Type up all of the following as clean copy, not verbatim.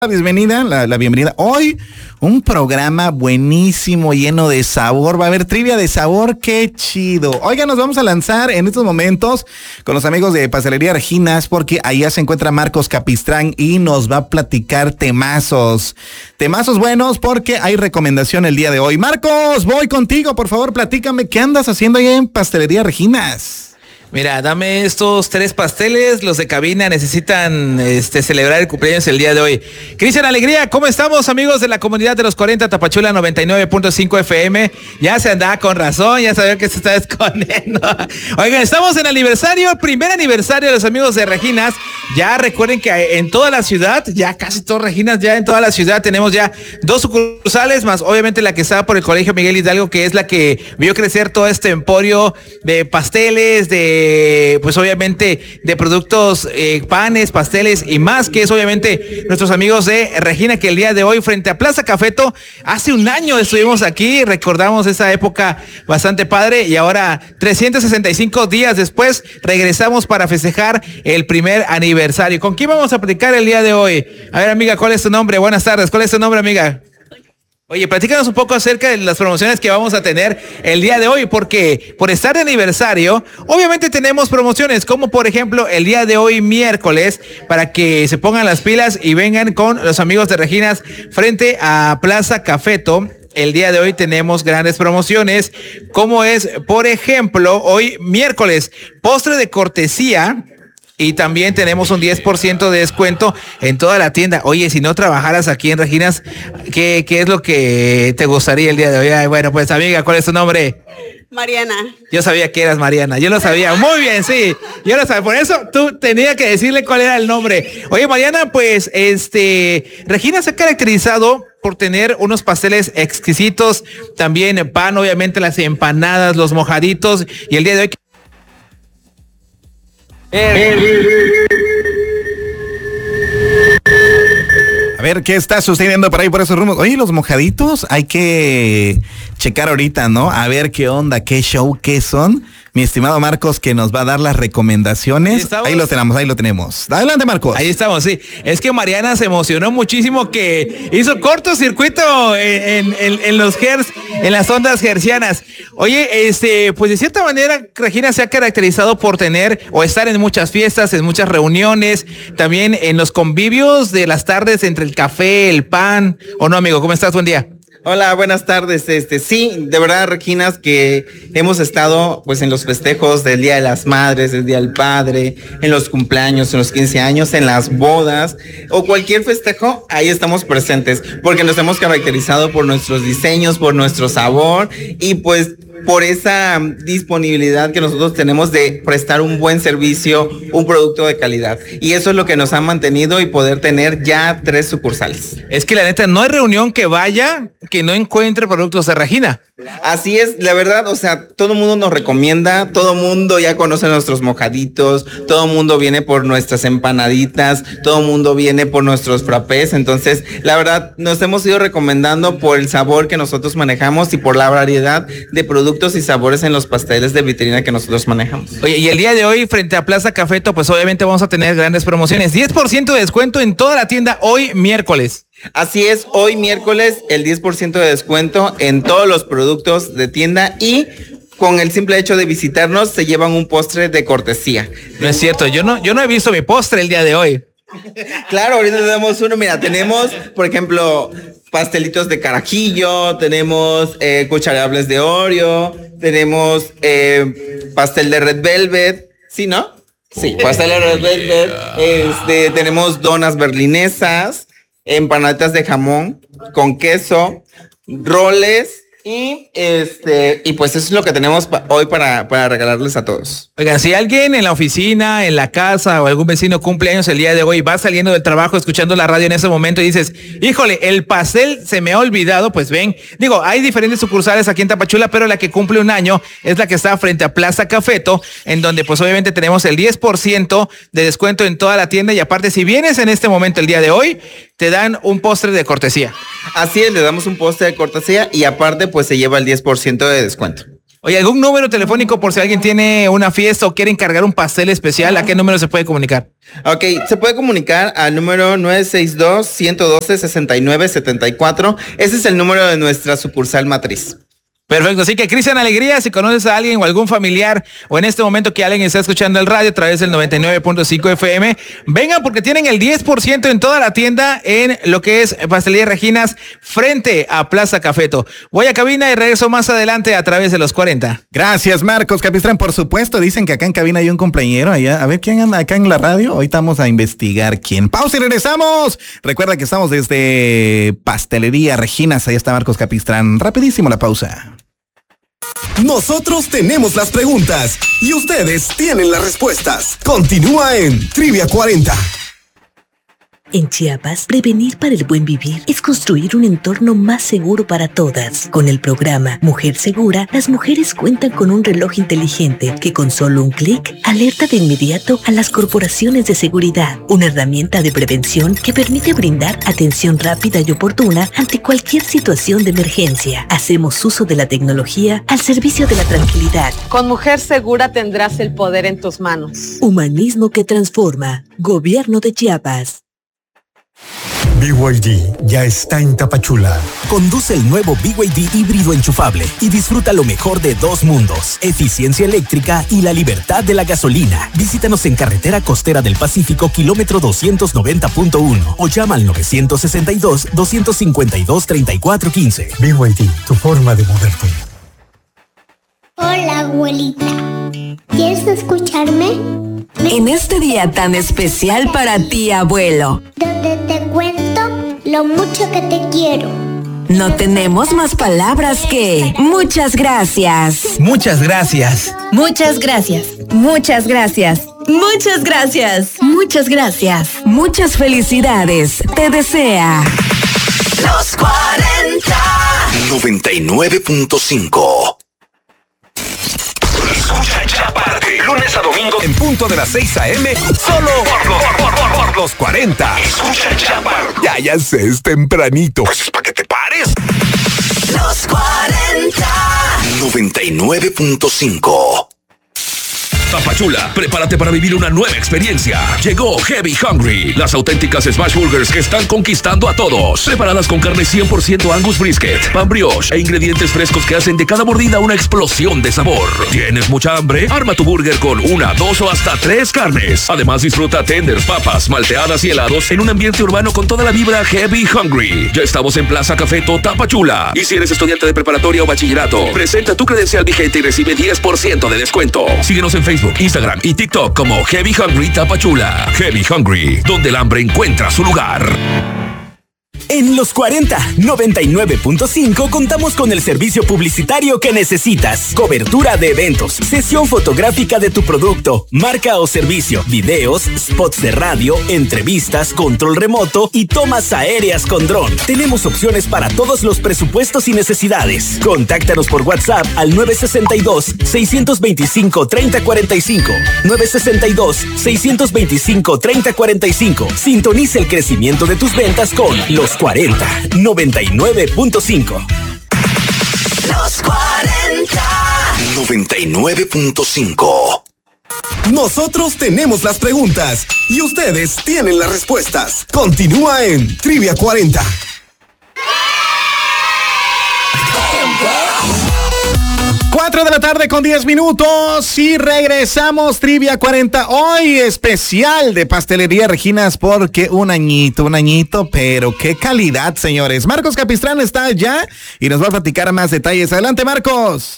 Bienvenida, la bienvenida. Hoy un programa buenísimo, lleno de sabor. Va a haber trivia de sabor, qué chido. Oiga, nos vamos a lanzar en estos momentos con los amigos de Pastelería Reginas, porque allá se encuentra Marcos Capistrán y nos va a platicar temazos. Temazos buenos porque hay recomendación el día de hoy. Marcos, voy contigo, por favor, platícame, ¿qué andas haciendo allá en Pastelería Reginas? Mira, dame estos 3 pasteles, los de cabina necesitan celebrar el cumpleaños el día de hoy. Cristian Alegría, ¿cómo estamos, amigos de la comunidad de los 40 Tapachula 99.5 FM? Ya se anda con razón, ya sabía que se está escondiendo. Oigan, estamos en aniversario, primer aniversario de los amigos de Reginas. Ya recuerden que en toda la ciudad, ya casi todas Reginas, ya en toda la ciudad tenemos ya 2 sucursales, más obviamente la que está por el Colegio Miguel Hidalgo, que es la que vio crecer todo este emporio de pasteles, pues obviamente de productos, panes, pasteles y más, que es obviamente nuestros amigos de Regina, que el día de hoy frente a Plaza Cafeto, hace un año estuvimos aquí, recordamos esa época bastante padre y ahora 365 días después regresamos para festejar el primer aniversario. ¿Con quién vamos a platicar el día de hoy? A ver, amiga, ¿cuál es tu nombre? Buenas tardes, ¿cuál es tu nombre, amiga? Oye, platícanos un poco acerca de las promociones que vamos a tener el día de hoy, porque por estar de aniversario, obviamente tenemos promociones, como por ejemplo el día de hoy, miércoles, para que se pongan las pilas y vengan con los amigos de Reginas frente a Plaza Cafeto. El día de hoy tenemos grandes promociones, como es, por ejemplo, hoy miércoles, postre de cortesía. Y también tenemos un 10% de descuento en toda la tienda. Oye, si no trabajaras aquí en Reginas, ¿qué es lo que te gustaría el día de hoy? Ay, bueno, pues amiga, ¿cuál es tu nombre? Mariana. Yo sabía que eras Mariana, yo lo sabía. Muy bien, sí. Yo lo sabía. Por eso tú tenías que decirle cuál era el nombre. Oye, Mariana, pues, Regina se ha caracterizado por tener unos pasteles exquisitos, también pan, obviamente las empanadas, los mojaditos, y el día de hoy... A ver, ¿qué está sucediendo por ahí, por esos rumos? Oye, los mojaditos hay que checar ahorita, ¿no? A ver qué onda, qué show, qué son. Mi estimado Marcos, que nos va a dar las recomendaciones. Ahí lo tenemos. Adelante, Marcos. Ahí estamos, sí. Es que Mariana se emocionó muchísimo, que hizo cortocircuito en los hertz, en las ondas hercianas. Oye, pues de cierta manera, Regina se ha caracterizado por tener o estar en muchas fiestas, en muchas reuniones, también en los convivios de las tardes entre el café, el pan. ¿O no, amigo? ¿Cómo estás? Buen día. Hola, buenas tardes. Sí, de verdad, Reginas, que hemos estado pues en los festejos del Día de las Madres, del Día del Padre, en los cumpleaños, en los 15 años, en las bodas o cualquier festejo, ahí estamos presentes, porque nos hemos caracterizado por nuestros diseños, por nuestro sabor y pues por esa disponibilidad que nosotros tenemos de prestar un buen servicio, un producto de calidad. Y eso es lo que nos ha mantenido y poder tener ya 3 sucursales. Es que la neta, no hay reunión que vaya que no encuentre productos de Regina. Así es, la verdad, o sea, todo el mundo nos recomienda, todo el mundo ya conoce nuestros mojaditos, todo el mundo viene por nuestras empanaditas, todo el mundo viene por nuestros frappés, entonces, la verdad, nos hemos ido recomendando por el sabor que nosotros manejamos y por la variedad de productos y sabores en los pasteles de vitrina que nosotros manejamos. Oye, y el día de hoy, frente a Plaza Cafeto, pues obviamente vamos a tener grandes promociones, 10% de descuento en toda la tienda hoy miércoles. Así es, hoy miércoles el 10% de descuento en todos los productos de tienda y con el simple hecho de visitarnos se llevan un postre de cortesía. No es cierto, yo no he visto mi postre el día de hoy. Claro, ahorita tenemos uno, mira, tenemos, por ejemplo, pastelitos de carajillo, tenemos cucharables de Oreo, tenemos pastel de Red Velvet, ¿sí, no? Sí, pastel de Red Velvet, tenemos donas berlinesas, empanadas de jamón con queso, roles y pues eso es lo que tenemos hoy para regalarles a todos. Oigan, si alguien en la oficina, en la casa o algún vecino cumple años el día de hoy, va saliendo del trabajo escuchando la radio en ese momento y dices, híjole, el pastel se me ha olvidado, pues ven. Digo, hay diferentes sucursales aquí en Tapachula, pero la que cumple un año es la que está frente a Plaza Cafeto, en donde pues obviamente tenemos el 10% de descuento en toda la tienda y aparte si vienes en este momento el día de hoy, te dan un postre de cortesía. Así es, le damos un postre de cortesía y aparte pues se lleva el 10% de descuento. Oye, ¿algún número telefónico por si alguien tiene una fiesta o quiere encargar un pastel especial? ¿A qué número se puede comunicar? Ok, se puede comunicar al número 962-112-6974. Ese es el número de nuestra sucursal matriz. Perfecto, así que Cristian Alegría, si conoces a alguien o algún familiar o en este momento que alguien está escuchando el radio a través del 99.5 FM, vengan porque tienen el 10% en toda la tienda en lo que es Pastelería Reginas frente a Plaza Cafeto. Voy a cabina y regreso más adelante a través de los 40. Gracias, Marcos Capistrán. Por supuesto, dicen que acá en cabina hay un compañero allá. A ver, ¿quién anda acá en la radio? Ahorita vamos a investigar quién. Pausa y regresamos. Recuerda que estamos desde Pastelería Reginas. Ahí está Marcos Capistrán. Rapidísimo la pausa. Nosotros tenemos las preguntas y ustedes tienen las respuestas. Continúa en Trivia 40. En Chiapas, prevenir para el buen vivir es construir un entorno más seguro para todas. Con el programa Mujer Segura, las mujeres cuentan con un reloj inteligente que con solo un clic alerta de inmediato a las corporaciones de seguridad. Una herramienta de prevención que permite brindar atención rápida y oportuna ante cualquier situación de emergencia. Hacemos uso de la tecnología al servicio de la tranquilidad. Con Mujer Segura tendrás el poder en tus manos. Humanismo que transforma. Gobierno de Chiapas. BYD ya está en Tapachula. Conduce el nuevo BYD híbrido enchufable y disfruta lo mejor de dos mundos, eficiencia eléctrica y la libertad de la gasolina. Visítanos en Carretera Costera del Pacífico, kilómetro 290.1 o llama al 962-252-3415. BYD, tu forma de moverte. Hola, abuelita. ¿Quieres escucharme? En este día tan especial para ti, abuelo, Donde te cuento lo mucho que te quiero. no tenemos más palabras que muchas gracias. Muchas gracias. Muchas gracias. Muchas gracias. Muchas gracias. Muchas gracias. Muchas felicidades. Te desea Los 40. 99.5. Escucha Chiapas de lunes a domingo en punto de las 6 a.m. Solo por los 40. Escucha Chiapas. Ya sé, es tempranito. Pues es para que te pares. Los 40. 99.5. Tapachula, prepárate para vivir una nueva experiencia. Llegó Heavy Hungry, las auténticas Smash Burgers que están conquistando a todos. Preparadas con carne 100% Angus Brisket, pan brioche e ingredientes frescos que hacen de cada mordida una explosión de sabor. ¿Tienes mucha hambre? Arma tu burger con 1, 2 o hasta 3 carnes. Además, disfruta tenders, papas, malteadas y helados en un ambiente urbano con toda la vibra Heavy Hungry. Ya estamos en Plaza Cafeto, Tapachula. Y si eres estudiante de preparatoria o bachillerato, presenta tu credencial vigente y recibe 10% de descuento. Síguenos en Facebook, Instagram y TikTok como Heavy Hungry Tapachula. Heavy Hungry, donde el hambre encuentra su lugar. En los 40, 99.5 contamos con el servicio publicitario que necesitas. Cobertura de eventos, sesión fotográfica de tu producto, marca o servicio, videos, spots de radio, entrevistas, control remoto y tomas aéreas con dron. Tenemos opciones para todos los presupuestos y necesidades. Contáctanos por WhatsApp al 962-625-3045. 962-625-3045. Sintoniza el crecimiento de tus ventas con los 40, 99.5. Los 40. 99.5. Nosotros tenemos las preguntas y ustedes tienen las respuestas. Continúa en Trivia 40. 4 de la tarde con 10 minutos y regresamos Trivia 40. Hoy especial de Pastelería Reginas porque un añito, pero qué calidad, señores. Marcos Capistrán está allá y nos va a platicar más detalles. Adelante, Marcos.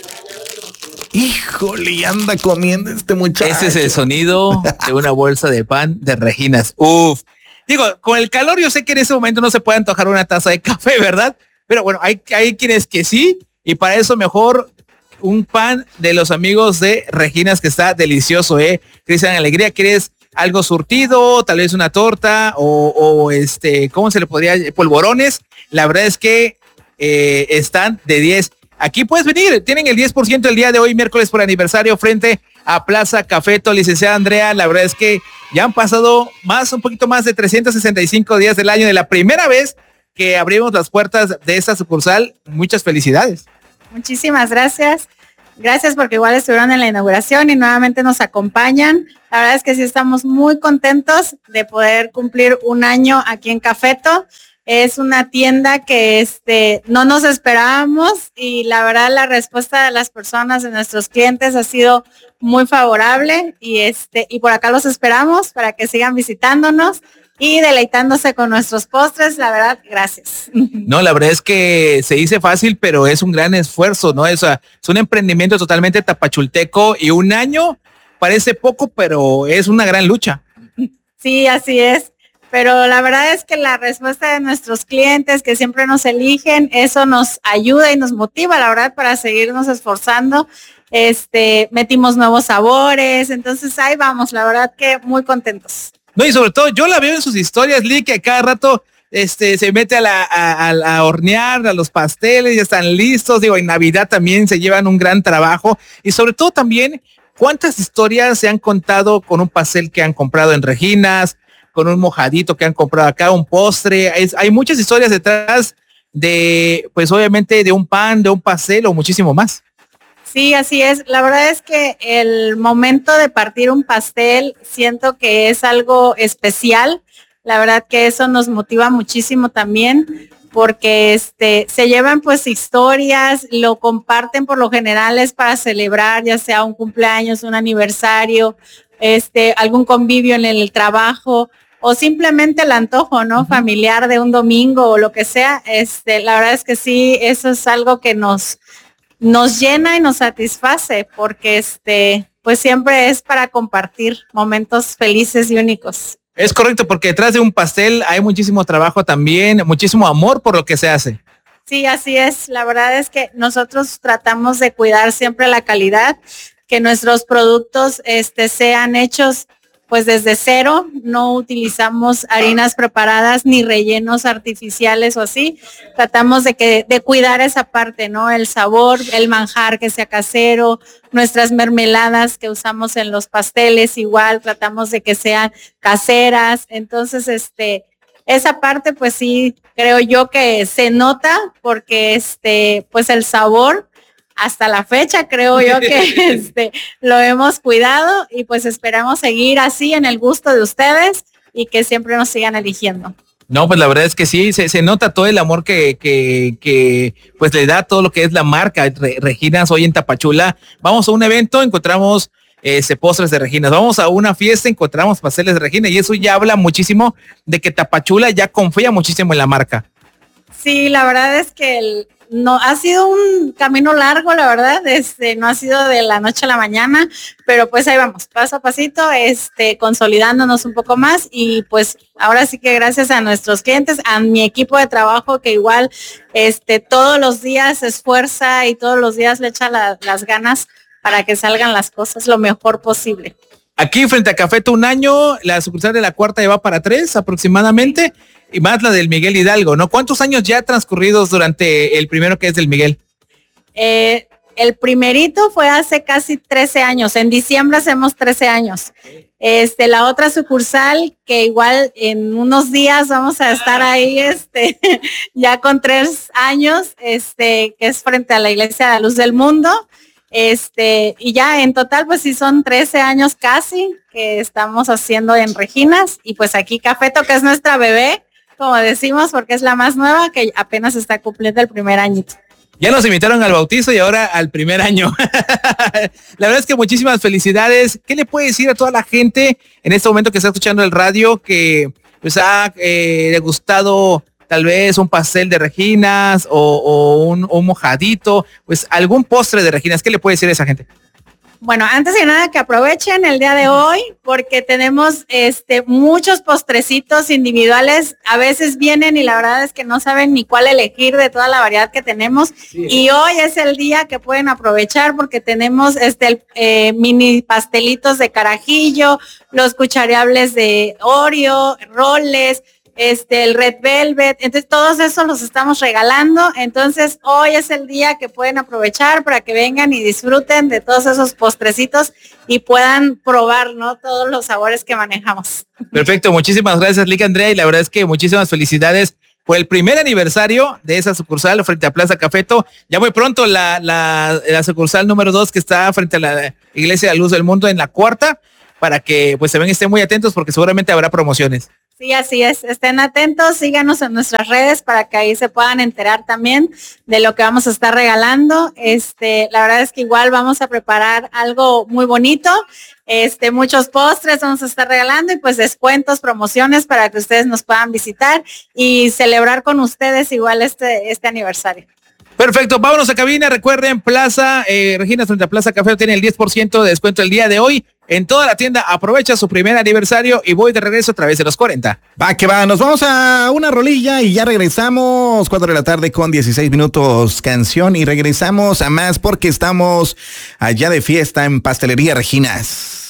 Híjole, anda comiendo este muchacho. Ese es el sonido de una bolsa de pan de Reginas. Uf. Digo, con el calor yo sé que en ese momento no se puede antojar una taza de café, ¿verdad? Pero bueno, hay quienes que sí, y para eso mejor un pan de los amigos de Reginas que está delicioso, Cristian Alegría, ¿quieres algo surtido? Tal vez una torta o ¿cómo se le podría? Polvorones. La verdad es que están de 10. Aquí puedes venir, tienen el 10% el día de hoy, miércoles por aniversario, frente a Plaza Cafeto. Licenciada Andrea, la verdad es que ya han pasado un poquito más de 365 días del año de la primera vez que abrimos las puertas de esta sucursal. Muchas felicidades. Muchísimas gracias. Gracias porque igual estuvieron en la inauguración y nuevamente nos acompañan. La verdad es que sí estamos muy contentos de poder cumplir un año aquí en Cafeto. Es una tienda que no nos esperábamos y la verdad la respuesta de las personas, de nuestros clientes ha sido muy favorable y por acá los esperamos para que sigan visitándonos y deleitándose con nuestros postres. La verdad, gracias. No, la verdad es que se dice fácil, pero es un gran esfuerzo, ¿no? Es un emprendimiento totalmente tapachulteco y un año parece poco, pero es una gran lucha. Sí, así es. Pero la verdad es que la respuesta de nuestros clientes que siempre nos eligen, eso nos ayuda y nos motiva, la verdad, para seguirnos esforzando. Metimos nuevos sabores, entonces ahí vamos, la verdad que muy contentos. No, y sobre todo yo la veo en sus historias, Lee, que cada rato se mete a hornear, a los pasteles, ya están listos. Digo, en Navidad también se llevan un gran trabajo. Y sobre todo también, ¿cuántas historias se han contado con un pastel que han comprado en Reginas, con un mojadito que han comprado acá, un postre? Hay muchas historias detrás de, pues obviamente, de un pan, de un pastel o muchísimo más. Sí, así es. La verdad es que el momento de partir un pastel siento que es algo especial. La verdad que eso nos motiva muchísimo también porque se llevan pues historias, lo comparten por lo general es para celebrar ya sea un cumpleaños, un aniversario, algún convivio en el trabajo o simplemente el antojo, ¿no? Familiar de un domingo o lo que sea. La verdad es que sí, eso es algo que nos llena y nos satisface porque pues siempre es para compartir momentos felices y únicos. Es correcto, porque detrás de un pastel hay muchísimo trabajo también, muchísimo amor por lo que se hace. Sí, así es. La verdad es que nosotros tratamos de cuidar siempre la calidad, que nuestros productos sean hechos pues desde cero, no utilizamos harinas preparadas ni rellenos artificiales o así. Tratamos de cuidar esa parte, ¿no? El sabor, el manjar que sea casero, nuestras mermeladas que usamos en los pasteles igual, tratamos de que sean caseras. Entonces, esa parte pues sí, creo yo que se nota porque pues el sabor hasta la fecha creo yo que lo hemos cuidado y pues esperamos seguir así en el gusto de ustedes y que siempre nos sigan eligiendo. No, pues la verdad es que sí, se nota todo el amor que pues le da todo lo que es la marca Reginas hoy en Tapachula. Vamos a un evento, encontramos postres de Reginas. Vamos a una fiesta, encontramos pasteles de Regina y eso ya habla muchísimo de que Tapachula ya confía muchísimo en la marca. Sí, la verdad es que no ha sido un camino largo, la verdad, no ha sido de la noche a la mañana, pero pues ahí vamos, paso a pasito, consolidándonos un poco más y pues ahora sí que gracias a nuestros clientes, a mi equipo de trabajo que igual todos los días se esfuerza y todos los días le echa las ganas para que salgan las cosas lo mejor posible. Aquí frente a Cafeto un año, la sucursal de la cuarta ya va para 3 aproximadamente. Y más la del Miguel Hidalgo, ¿no? ¿Cuántos años ya transcurridos durante el primero que es del Miguel? El primerito fue hace casi 13 años. En diciembre hacemos 13 años. La otra sucursal, que igual en unos días vamos a estar ahí, ya con 3 años, que es frente a la Iglesia de la Luz del Mundo. Y ya en total, pues sí son 13 años casi que estamos haciendo en Reginas. Y pues aquí Cafeto, que es nuestra bebé, como decimos, porque es la más nueva, que apenas está cumpliendo el primer añito. Ya nos invitaron al bautizo y ahora al primer año. La verdad es que muchísimas felicidades. ¿Qué le puede decir a toda la gente en este momento que está escuchando el radio que pues ha degustado tal vez un pastel de Reginas o un mojadito, pues algún postre de Reginas? ¿Qué le puede decir a esa gente? Bueno, antes de nada que aprovechen el día de hoy porque tenemos muchos postrecitos individuales. A veces vienen y la verdad es que no saben ni cuál elegir de toda la variedad que tenemos. Sí. Y hoy es el día que pueden aprovechar porque tenemos mini pastelitos de carajillo, los cuchareables de Oreo, roles, el Red Velvet, entonces todos esos los estamos regalando, entonces hoy es el día que pueden aprovechar para que vengan y disfruten de todos esos postrecitos y puedan probar, ¿no? Todos los sabores que manejamos. Perfecto, muchísimas gracias, Lick Andrea, y la verdad es que muchísimas felicidades por el primer aniversario de esa sucursal frente a Plaza Cafeto. Ya muy pronto la sucursal número 2 que está frente a la Iglesia de la Luz del Mundo en la cuarta, para que pues también estén muy atentos porque seguramente habrá promociones. Sí, así es. Estén atentos, síganos en nuestras redes para que ahí se puedan enterar también de lo que vamos a estar regalando. La verdad es que igual vamos a preparar algo muy bonito. Muchos postres vamos a estar regalando y pues descuentos, promociones para que ustedes nos puedan visitar y celebrar con ustedes igual este aniversario. Perfecto, vámonos a cabina. Recuerden, Plaza Regina frente a Plaza Café tiene el 10% de descuento el día de hoy. En toda la tienda aprovecha su primer aniversario y voy de regreso a través de los 40. Va que va, nos vamos a una rolilla y ya regresamos. 4 de la tarde con 16 minutos canción y regresamos a más porque estamos allá de fiesta en Pastelería Reginas.